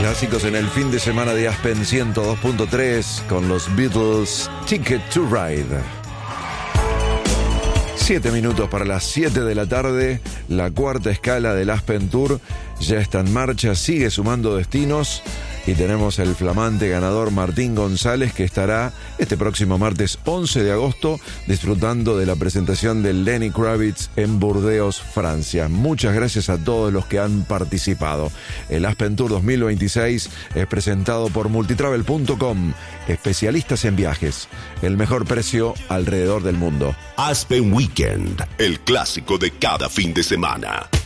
Clásicos en el fin de semana de Aspen 102.3 con los Beatles, Ticket to Ride. 7 minutos para las 7 de la tarde. La cuarta escala del Aspen Tour ya está en marcha, sigue sumando destinos. Y tenemos el flamante ganador Martín González, que estará este próximo martes 11 de agosto disfrutando de la presentación de Lenny Kravitz en Burdeos, Francia. Muchas gracias a todos los que han participado. El Aspen Tour 2026 es presentado por Multitravel.com, especialistas en viajes. El mejor precio alrededor del mundo. Aspen Weekend, el clásico de cada fin de semana.